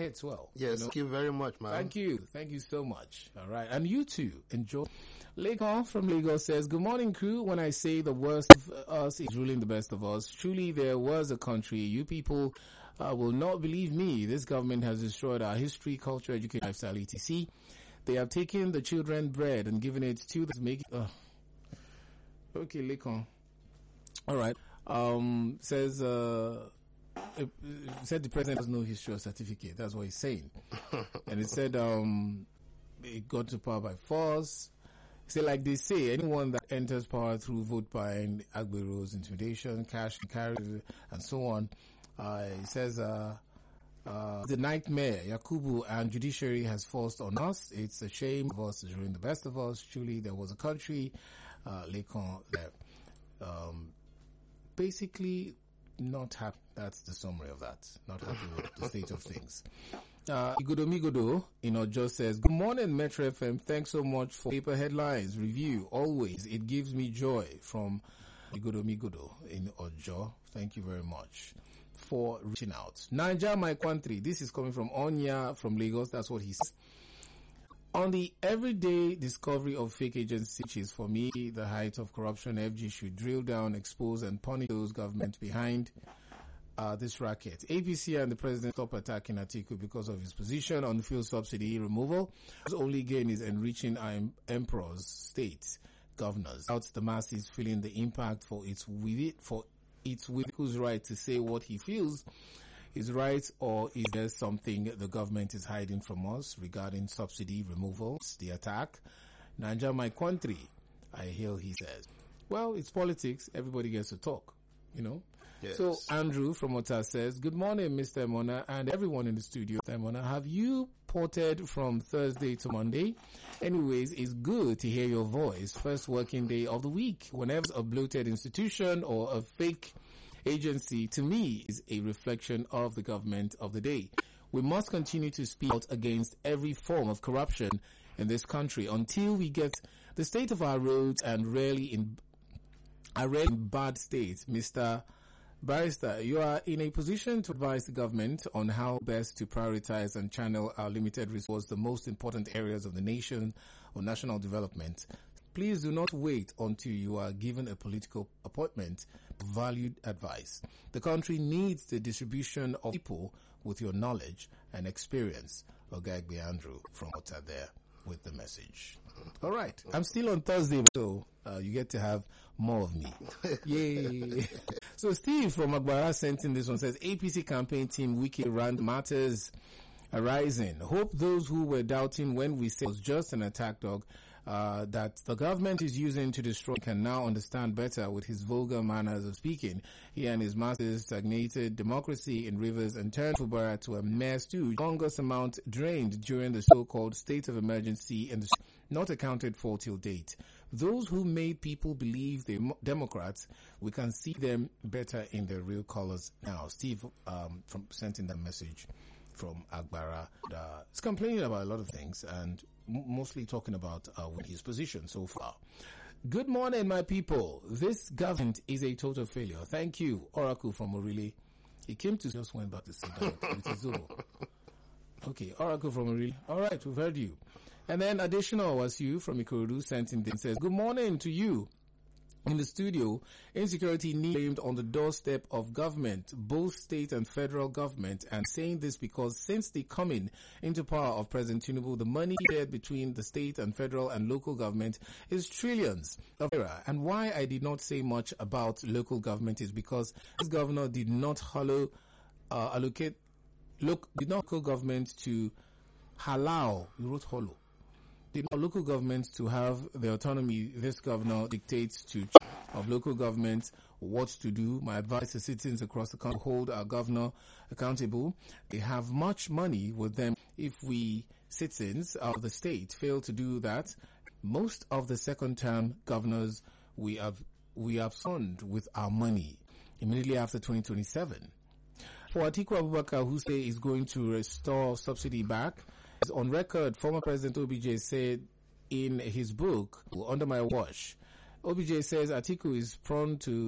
hits well. Yes, thank you very much, man. Thank you. Thank you so much. All right. And you too. Enjoy. Lekon from Lagos says, good morning, crew. When I say the worst of us is ruling the best of us, truly there was a country. You people will not believe me. This government has destroyed our history, culture, education, lifestyle, etc. They have taken the children's bread and given it to the make. Okay, Lekon. All right. Says said the president has no history or certificate. That's what he's saying. And it said it got to power by force. Say, like they say, anyone that enters power through vote buying, Agbero's intimidation, cash and carry, and so on. It says the nightmare Yakubu and judiciary has forced on us. It's a shame of us is ruining the best of us. Truly, there was a country, Lekon, that basically not happy. That's the summary of that. Not happy with the state of things. Igodo in Ojo says, good morning, Metro FM. Thanks so much for paper headlines review. Always, it gives me joy. From Igodo in Ojo. Thank you very much for reaching out. Niger, my country. This is coming from Onya from Lagos. That's what he says. On the everyday discovery of fake agencies, which is for me the height of corruption, FG should drill down, expose, and punish those governments behind this racket. APC and the president stop attacking Atiku because of his position on fuel subsidy removal. His only gain is enriching our emperor's state governors. Out the masses feeling the impact for its who's right to say what he feels is right, or is there something the government is hiding from us regarding subsidy removals, the attack? Niger, my country, I hail, he says. Well, it's politics. Everybody gets to talk, you know. Yes. So Andrew from Ota says, good morning, Mr. Emona and everyone in the studio. Emona, have you ported from Thursday to Monday? Anyways, it's good to hear your voice. First working day of the week. Whenever a bloated institution or a fake agency, to me, is a reflection of the government of the day. We must continue to speak out against every form of corruption in this country until we get the state of our roads and really in bad state. Mr. Barrister, you are in a position to advise the government on how best to prioritize and channel our limited resources, the most important areas of the nation or national development. Please do not wait until you are given a political appointment. Valued advice. The country needs the distribution of people with your knowledge and experience. Ogagbe Andrew from Ota there with the message. All right. I'm still on Thursday, so you get to have more of me. Yay. So Steve from Agbara sent in this one, says, APC campaign team wiki rant matters arising. Hope those who were doubting when we said it was just an attack dog that the government is using to destroy can now understand better with his vulgar manners of speaking. He and his masters stagnated democracy in Rivers and turned Fubara to a mere stooge. Longest amount drained during the so-called state of emergency and not accounted for till date. Those who made people believe they're Democrats, we can see them better in their real colors now. Steve from sent in that message from Agbara. He's complaining about a lot of things and mostly talking about his position so far. Good morning, my people. This government is a total failure. Thank you, Oracle from Orili. He came to just went back to sit down with his Zoro. Okay, Oracle from Orili. All right, we've heard you. And then additional was you from Ikorodu sent in and says, good morning to you. In the studio, insecurity named on the doorstep of government, both state and federal government, and saying this because since the coming into power of President Tinubu, the money shared between the state and federal and local government is trillions of naira. And why I did not say much about local government is because this governor did not allocate local government to allow, you wrote hollow. Did not local governments to have the autonomy this governor dictates to of local governments what to do. My advice to citizens across the country, hold our governor accountable. They have much money with them. If we citizens of the state fail to do that, most of the second-term governors we have fund with our money immediately after 2027. For Atiku Abubakar, who say is going to restore subsidy back, on record, former President OBJ said in his book, Under My Watch, OBJ says Atiku is prone to